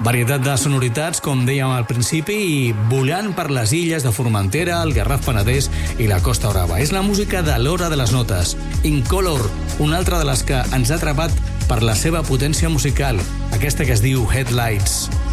Varietat de sonoritats, com dèiem al principi, i volant per les illes de Formentera, el Garraf Penedès i la Costa Brava. És la música de l'Hora de les Notes. Incolor, una altra de les que ens ha atrapat per la seva potència musical, aquesta que es diu Headlights.